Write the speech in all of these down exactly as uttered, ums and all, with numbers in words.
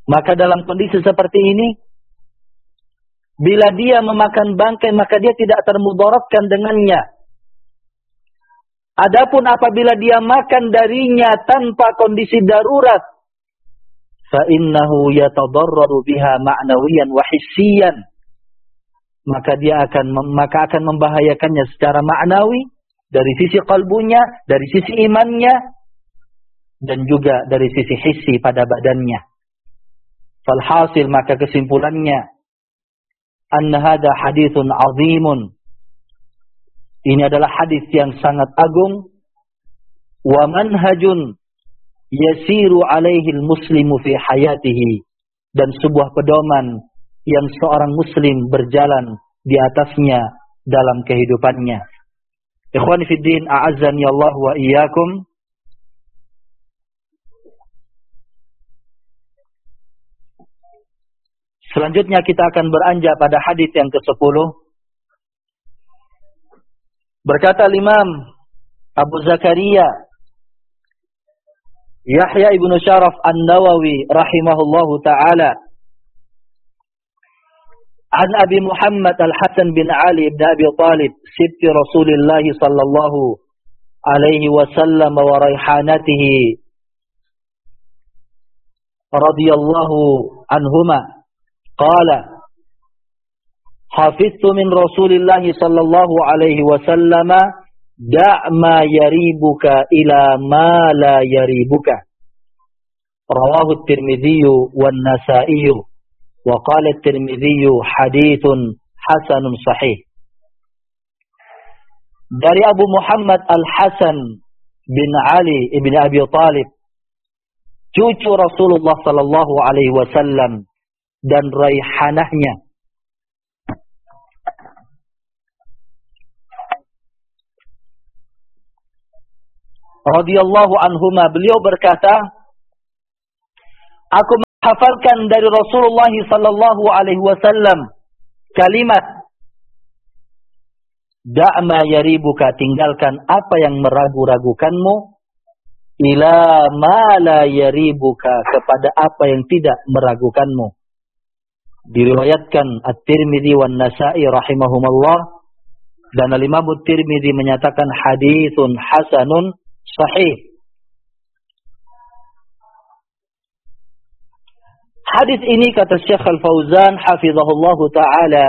Maka dalam kondisi seperti ini, bila dia memakan bangkai, maka dia tidak termudaratkan dengannya. Adapun apabila dia makan darinya tanpa kondisi darurat, fa innahu yatadarraru biha ma'nawiyan wa hissiyan, maka dia akan maka akan membahayakannya secara maknawi, dari sisi kalbunya, dari sisi imannya, dan juga dari sisi hissi pada badannya. Falhasil, maka kesimpulannya, anna hadha hadithun azimun, ini adalah hadis yang sangat agung, wa manhajun yasiru alaihi al-muslimu fi hayatihi, dan sebuah pedoman yang seorang muslim berjalan di atasnya dalam kehidupannya. Ikhwani fid din, a'azzani Allah wa iyyakum. Selanjutnya kita akan beranjak pada hadis yang kesepuluh. Berkata Imam Abu Zakaria Yahya ibnu Syaraf An-Nawawi rahimahullahu ta'ala, an Abi Muhammad Al-Hasan bin Ali ibn Abi Talib sibti Rasulillah sallallahu alaihi wasallam wa raihanatihi radhiyallahu anhuma qala hafiztu min Rasulillah sallallahu alaihi wasallam da' ma yaribuka ila ma la yaribuka. Rawahu at-Tirmidzi wan Nasa'i wa qala at-Tirmidzi haditsun hasanun sahih. Dari Abu Muhammad Al-Hasan bin Ali ibn Abi Talib, cucu Rasulullah sallallahu alaihi wasallam dan raihanahnya, radhiyallahu anhuma, beliau berkata, aku menghafalkan dari Rasulullah sallallahu alaihi wasallam kalimat, da' ma yaribuka, tinggalkan apa yang meragu-ragukanmu, ila ma la yaribuka, kepada apa yang tidak meragukanmu. Diriwayatkan At-Tirmidzi wan Nasa'i rahimahumullah, dan Al-Imam At-Tirmidzi menyatakan haditsun hasanun sahih. Hadis ini, kata Syekh Al-Fauzan hafizahullahu ta'ala,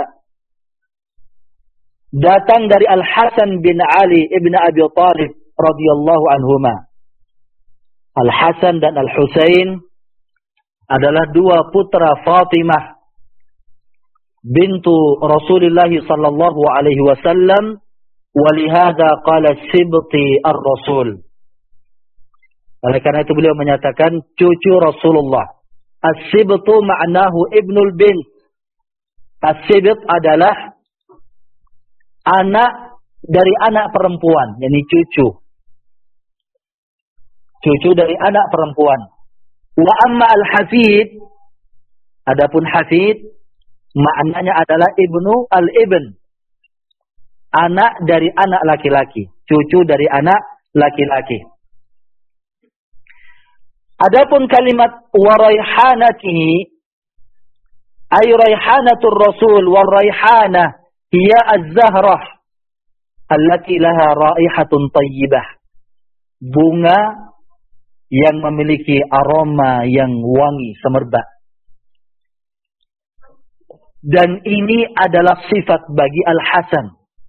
datang dari Al-Hasan bin Ali ibn Abi Talib radhiyallahu anhuma. Al-Hasan dan Al-Husain adalah dua putra Fatimah bintu Rasulullah sallallahu alaihi wasallam, walihada qala sibti ar-Rasul. Oleh karena itu beliau menyatakan cucu Rasulullah. As-sibtu ma'nahu ibnul bint. As-sibt adalah anak dari anak perempuan, yakni cucu. Cucu dari anak perempuan. Wa amma al-hafid, adapun hafid maknanya adalah ibnu al-ibn, anak dari anak laki-laki, cucu dari anak laki-laki. Adapun kalimat wa raihanatihi, ay raihanatur rasul, wa raihana hiya az-zahrah allati laha raihatun tayyibah, bunga yang memiliki aroma yang wangi semerbak. Dan ini adalah sifat bagi Al-Hasan,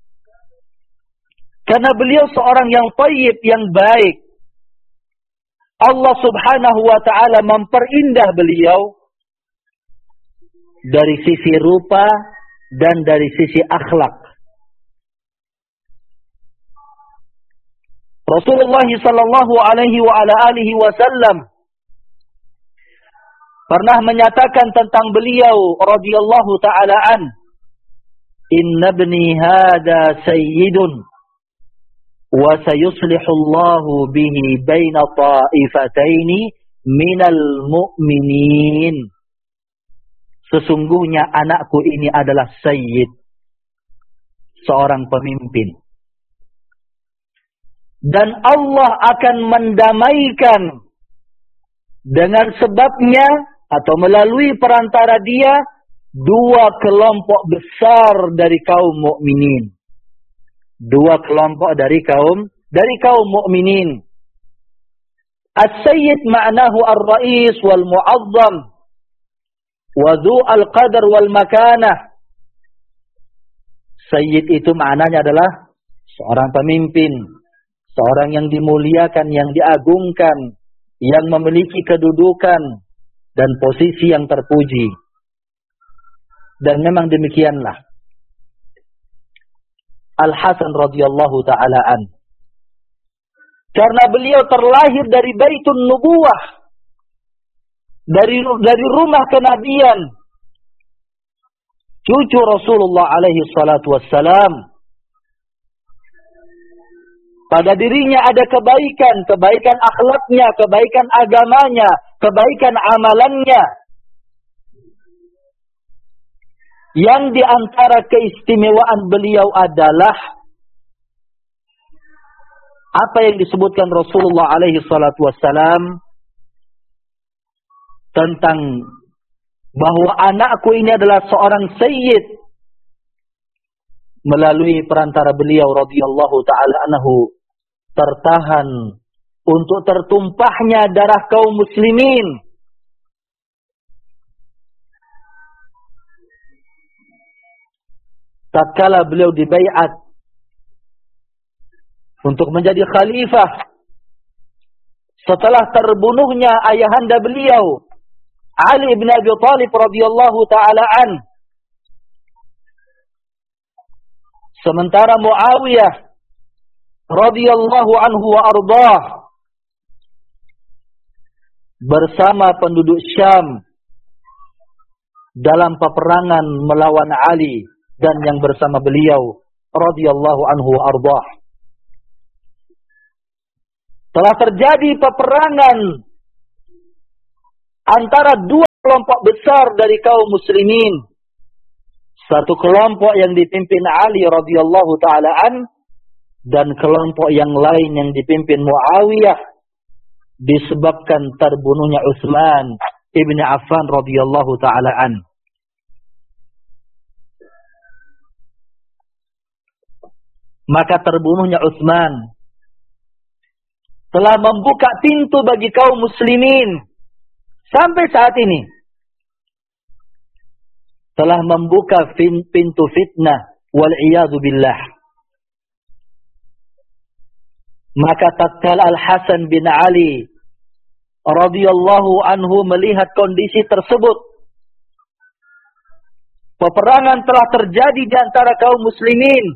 karena beliau seorang yang thayyib, yang baik. Allah subhanahu wa ta'ala memperindah beliau dari sisi rupa dan dari sisi akhlak. Rasulullah sallallahu alaihi wa ala alihi wasallam pernah menyatakan tentang beliau radhiyallahu ta'ala an, inna ibni hada sayyidun wa sayuslihu Allahu bihi baina ta'ifataini minal mu'minin. Sesungguhnya anakku ini adalah sayyid, seorang pemimpin, dan Allah akan mendamaikan dengan sebabnya atau melalui perantara dia dua kelompok besar dari kaum mukminin. Dua kelompok dari kaum dari kaum mukminin. As-sayyid ma'nahu ar-rais wal mu'azzam wa dhu al-qadar wal makanah. Sayyid itu maknanya adalah seorang pemimpin, seorang yang dimuliakan, yang diagungkan, yang memiliki kedudukan dan posisi yang terpuji. Dan memang demikianlah Al-Hasan radhiyallahu ta'ala an. Karena beliau terlahir dari Baitun Nubuwah, dari dari rumah kenabian, cucu Rasulullah alaihi salatu wassalam. Pada dirinya ada kebaikan, kebaikan akhlaknya, kebaikan agamanya, kebaikan amalannya. Yang diantara keistimewaan beliau adalah apa yang disebutkan Rasulullah alaihi salatu wassalam tentang bahwa anakku ini adalah seorang sayyid. Melalui perantara beliau radhiyallahu ta'ala anhu tertahan untuk tertumpahnya darah kaum muslimin. Tatkala beliau dibaiat untuk menjadi khalifah setelah terbunuhnya ayahanda beliau Ali bin Abi Thalib radhiyallahu ta'ala an. Sementara Muawiyah radhiyallahu anhu wa ardhah bersama penduduk Syam dalam peperangan melawan Ali dan yang bersama beliau radhiyallahu anhu wa ardhah. Telah terjadi peperangan antara dua kelompok besar dari kaum muslimin. Satu kelompok yang dipimpin Ali radhiyallahu ta'ala an, dan kelompok yang lain yang dipimpin Muawiyah, disebabkan terbunuhnya Utsman ibn Affan radhiyallahu ta'ala an. Maka terbunuhnya Utsman telah membuka pintu bagi kaum muslimin sampai saat ini. Telah membuka pintu fitnah wal iyadu billah. Maka tatkala Al-Hasan bin Ali radhiyallahu anhu melihat kondisi tersebut, peperangan telah terjadi di antara kaum muslimin,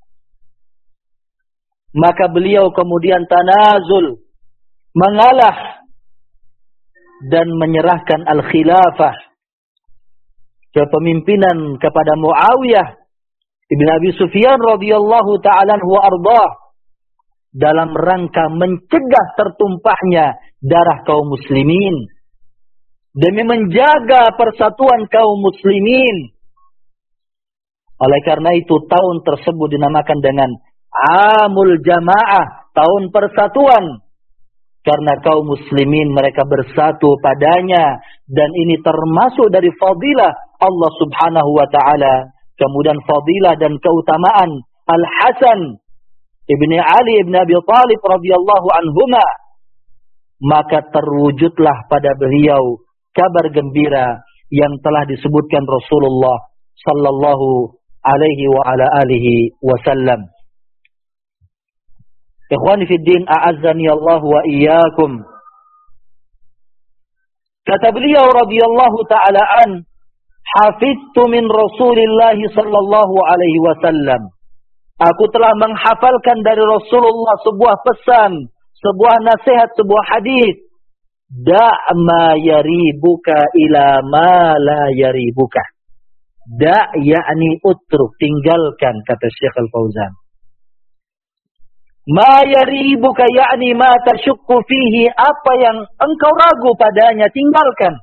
maka beliau kemudian tanazul, mengalah dan menyerahkan al-khilafah, kepemimpinan kepada Muawiyah ibn Abi Sufyan radhiyallahu ta'ala anhu wa ardhah, dalam rangka mencegah tertumpahnya darah kaum muslimin, demi menjaga persatuan kaum muslimin. Oleh karena itu tahun tersebut dinamakan dengan Amul Jamaah, tahun persatuan, karena kaum muslimin mereka bersatu padanya, dan ini termasuk dari fadilah Allah subhanahu wa ta'ala. Kemudian fadilah dan keutamaan Al-Hasan ibni Ali ibn Abi Thalib radhiyallahu anhuma, maka terwujudlah pada beliau kabar gembira yang telah disebutkan Rasulullah sallallahu alaihi wa ala alihi wasallam. Ikhwani fi din, a'azzani Allah wa iyyakum. Kata beliau radhiyallahu ta'ala an, hafidtu min Rasulillah sallallahu alaihi wasallam. Aku telah menghafalkan dari Rasulullah sebuah pesan, sebuah nasihat, sebuah hadis. Da' ma yaribuka ila ma la yaribuka. Da' yakni utruk, tinggalkan, kata Syekh Al-Fauzan. Ma yaribuka yakni ma tasyukku fihi, apa yang engkau ragu padanya, tinggalkan.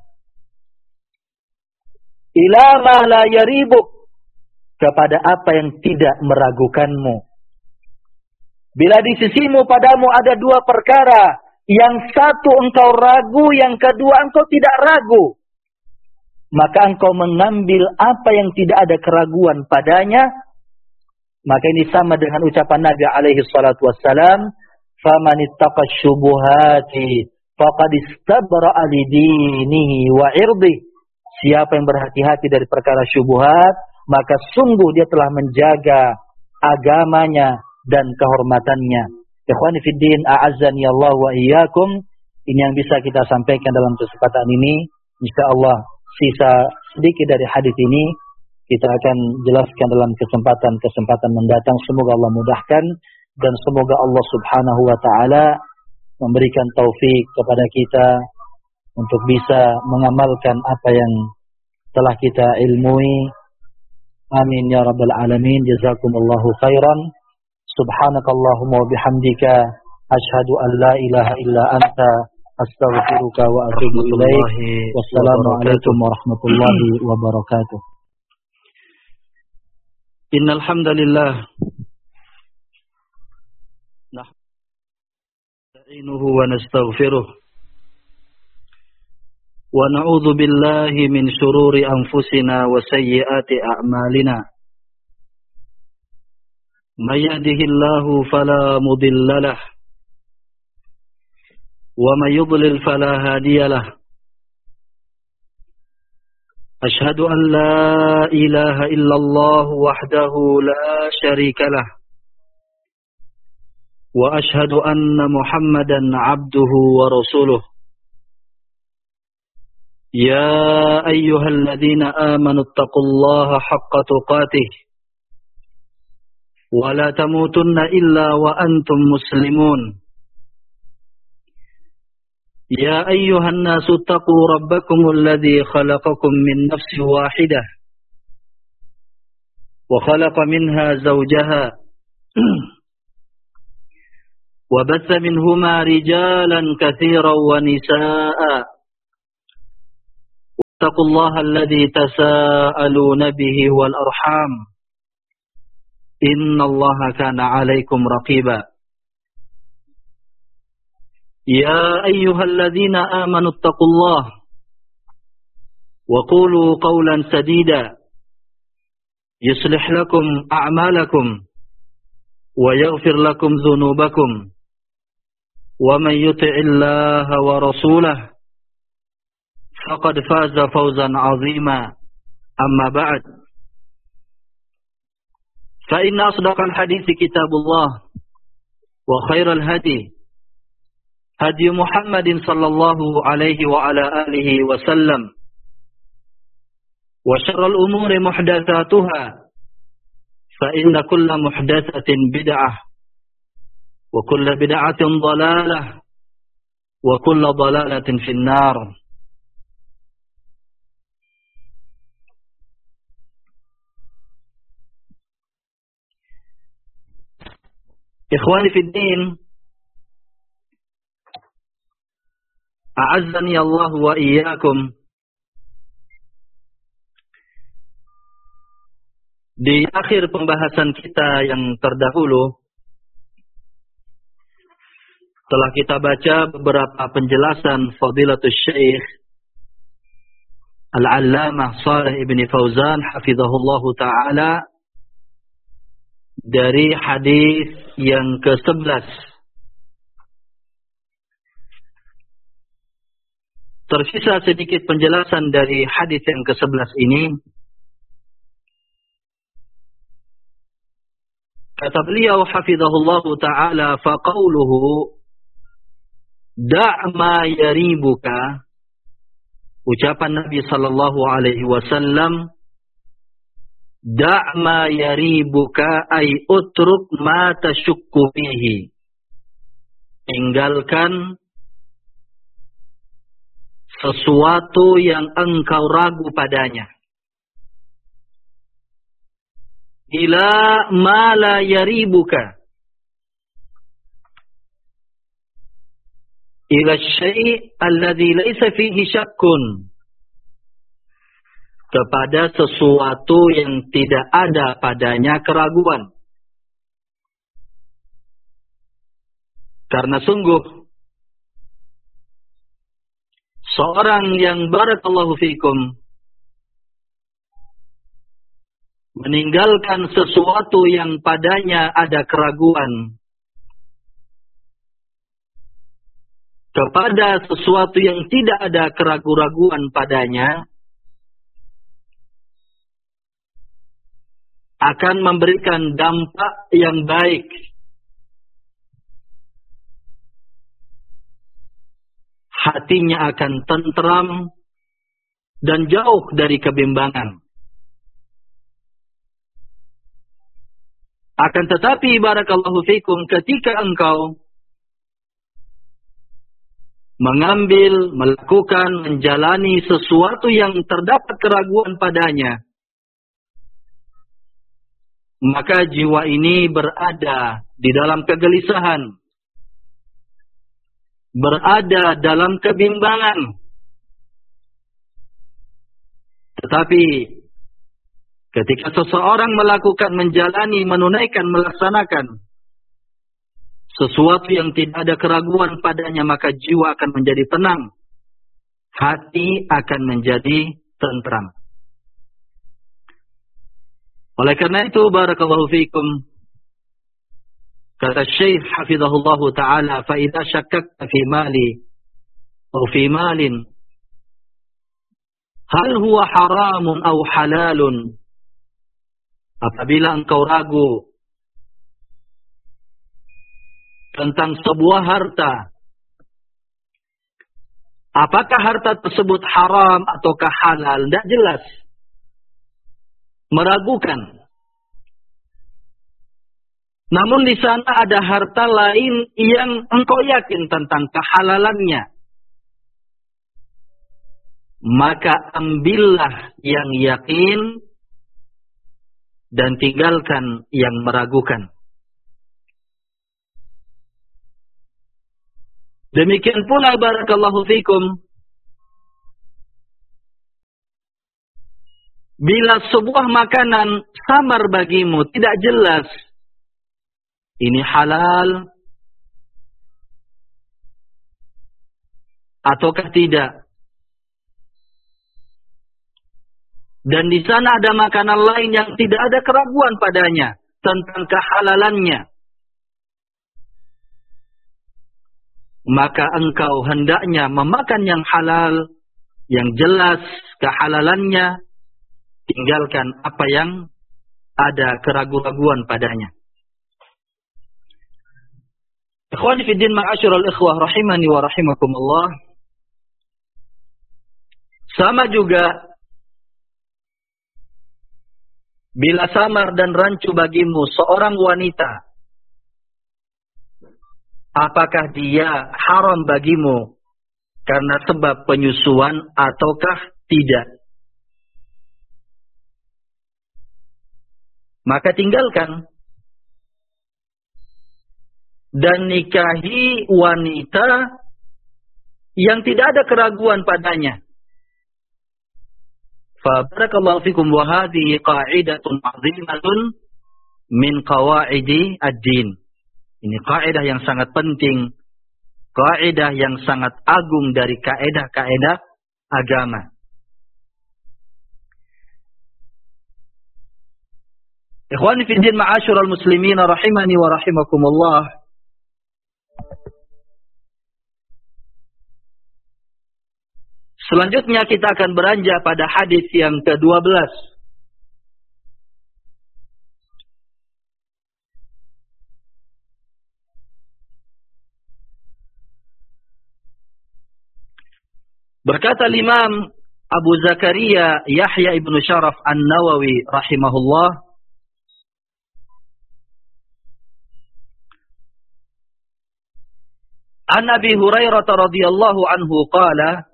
Ila ma la yaribuk, kepada apa yang tidak meragukanmu. Bila di sisimu padamu ada dua perkara, yang satu engkau ragu, yang kedua engkau tidak ragu, maka engkau mengambil apa yang tidak ada keraguan padanya, maka ini sama dengan ucapan Nabi alaihi salatu wassalam, "Faman ittaqa syubuhati faqad istabra'a li dinihi wa 'irdihi." Siapa yang berhati-hati dari perkara syubhat, maka sungguh dia telah menjaga agamanya dan kehormatannya. Ikhwani fid din, a'azzani Allah wa iyyakum. Ini yang bisa kita sampaikan dalam kesempatan ini. Insyaallah sisa sedikit dari hadis ini kita akan jelaskan dalam kesempatan-kesempatan mendatang. Semoga Allah mudahkan dan semoga Allah Subhanahu wa taala memberikan taufik kepada kita untuk bisa mengamalkan apa yang telah kita ilmui. Amin ya rabbal alamin. Jazakumullahu khairan. Subhanakallahumma wa bihamdika asyhadu an la ilaha illa anta astaghfiruka wa atubu ilaik. Wassalamualaikum warahmatullahi wabarakatuh. Innal hamdalillah nasta'inuhu wa nastaghfiruh wa na'udzu billahi min shururi anfusina wa sayyiati a'malina. May yahdihillahu fala mudilla lahu wa may yudlil fala hadiya lahu. Ashhadu an la ilaha illallah wahdahu la syarika lah wa ashhadu anna Muhammadan abduhu wa rasuluh. Ya ayyuhalladzina amanu taqullaha haqqa tuqatih wa la tamutunna illa wa antum muslimun. Ya ayyuhan nasu taqu rabbakumul ladzi khalaqakum min nafsin wahidah wa khalaqa minha zawjaha wa batha minhuma rijalan katsiran wa nisaa'a. Wattaqullaha alladzi tasaaluna bihi wal arham. Innallaha kana 'alaikum raqiba. Ya ayyuhalladzina amanu taqullaha wa qulu qawlan sadida yuslih lakum a'malakum wa yaghfir lakum dhunubakum wa man yuti'illaha wa rasulahu faqad faza fawzan 'azima. Amma ba'd. Fa inna asdaqal hadithi kitabullah wa khairal hadi hadi Muhammadin sallallahu alaihi wa ala alihi wa sallam wa syarrul umuri muhdatsatuha fa inna kulla muhdatsatin bid'ah wa kulla bid'atin dhalalah wa kulla dhalalatin finnar. Ikhwani fid din, a'azzani Allah wa iyyakum. Di akhir pembahasan kita yang terdahulu telah kita baca beberapa penjelasan Fadilatul Syekh Al-Allamah Shalih Ibn Fauzan hafizahullahu taala dari hadis yang ke sebelas. Tersisa sedikit penjelasan dari hadis yang ke sebelas ini. Kata beliau hafizahullahu ta'ala, faqauluhu da' ma yaribuka. Ucapan Nabi sallallahu alaihi wasallam, da' ma yaribuka ay utruk ma tashukku fihi. Tinggalkan sesuatu yang engkau ragu padanya. Ila ma la yaribuka. Ila syai' alladhi laisa fihi syakkun. Kepada sesuatu yang tidak ada padanya keraguan. Karena sungguh seorang yang barakallahu fikum meninggalkan sesuatu yang padanya ada keraguan kepada sesuatu yang tidak ada keraguan padanya akan memberikan dampak yang baik. Hatinya akan tentram dan jauh dari kebimbangan. Akan tetapi barakallahu fikum, ketika engkau mengambil, melakukan, menjalani sesuatu yang terdapat keraguan padanya, maka jiwa ini berada di dalam kegelisahan, berada dalam kebimbangan. Tetapi ketika seseorang melakukan, menjalani, menunaikan, melaksanakan sesuatu yang tidak ada keraguan padanya, maka jiwa akan menjadi tenang, hati akan menjadi tentram. Oleh karena itu barakallahu fikum, kata Syekh hafizahullahu taala, fa idza syakkakta fi mali atau fi malin hal huwa haramun aw halalun, apabila engkau ragu tentang sebuah harta, apakah harta tersebut haram ataukah halal, tidak jelas, meragukan. Namun di sana ada harta lain yang engkau yakin tentang kehalalannya, maka ambillah yang yakin dan tinggalkan yang meragukan. Demikian pula barakallahu fikum, bila sebuah makanan samar bagimu, tidak jelas ini halal ataukah tidak, dan di sana ada makanan lain yang tidak ada keraguan padanya tentang kehalalannya, maka engkau hendaknya memakan yang halal, yang jelas kehalalannya, tinggalkan apa yang ada keraguan-keraguan padanya. Ikhwani fi din, ma'asyiral ikhwah rahimani wa rahimakumullah. Sama juga bila samar dan rancu bagimu seorang wanita, apakah dia haram bagimu karena sebab penyusuan ataukah tidak? Maka tinggalkan dan nikahi wanita yang tidak ada keraguan padanya. Fa barakallahu fikum, wa hadhihi qa'idatun 'azimatun min qawaidi ad-din. Ini kaidah yang sangat penting, kaidah yang sangat agung dari kaidah-kaidah agama. Ikhwani fi din, ma'asyiral muslimin rahimani wa rahimakumullah. Selanjutnya kita akan beranjak pada hadis yang kedua belas. Berkata Imam Abu Zakaria Yahya ibn Sharaf An-Nawawi rahimahullah, An Abi Hurairah radhiyallahu anhu qala,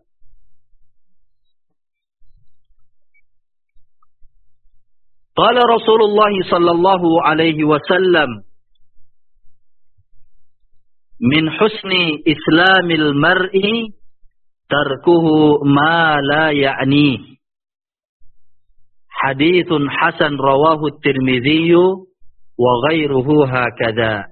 qala Rasulullah sallallahu alaihi wasallam, min husni islamil mar'i tarkuhu ma la ya'ni. Hadithun hasan rawahu at-Tirmidzi wa ghairuhu hakadha.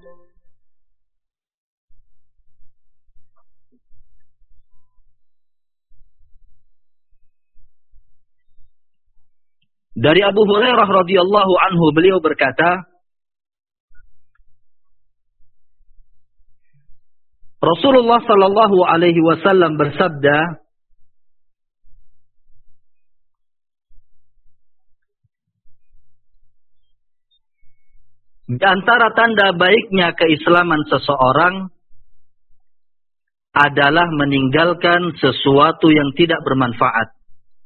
Dari Abu Hurairah radhiyallahu anhu, beliau berkata, Rasulullah sallallahu alaihi wasallam bersabda, di antara tanda baiknya keislaman seseorang adalah meninggalkan sesuatu yang tidak bermanfaat.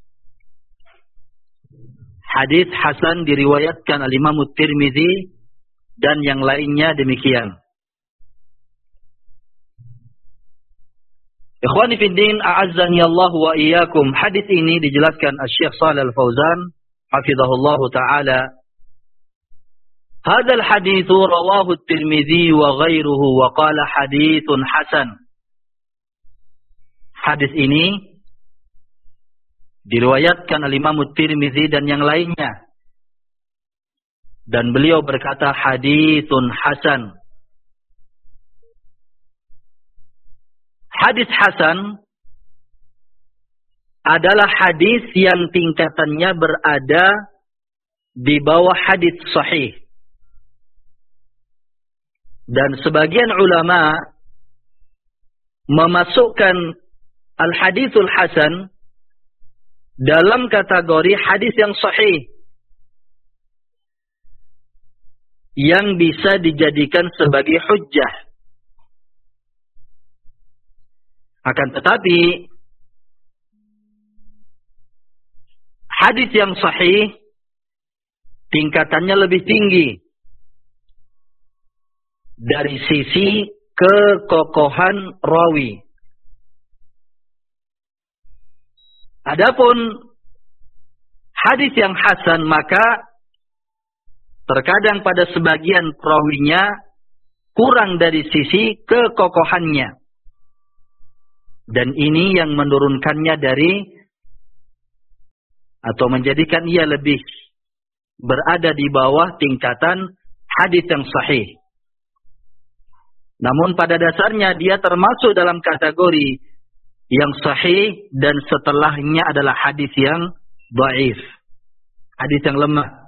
Hadis hasan diriwayatkan al-Imam Tirmidzi dan yang lainnya demikian. Ikhwani fid din, a'azzani Allah wa iyyakum. Hadis ini dijelaskan Asy-Syaikh Shalih Al-Fauzan hafizahullah taala. Hadzal hadits rawahu At-Tirmidzi wa ghairuhu wa qala haditsun hasan. Hadis ini diriwayatkan al-Imam At-Tirmidzi dan yang lainnya. Dan beliau berkata haditsun hasan. Hadis hasan adalah hadis yang tingkatannya berada di bawah hadis sahih. Dan sebagian ulama memasukkan al-haditsul hasan dalam kategori hadis yang sahih, yang bisa dijadikan sebagai hujjah. Akan tetapi hadis yang sahih tingkatannya lebih tinggi dari sisi kekokohan rawi. Adapun hadis yang hasan, maka terkadang pada sebagian perawinya kurang dari sisi kekokohannya. Dan ini yang menurunkannya dari atau menjadikan ia lebih berada di bawah tingkatan hadis yang sahih. Namun pada dasarnya dia termasuk dalam kategori yang sahih dan setelahnya adalah hadis yang dhaif, hadis yang lemah.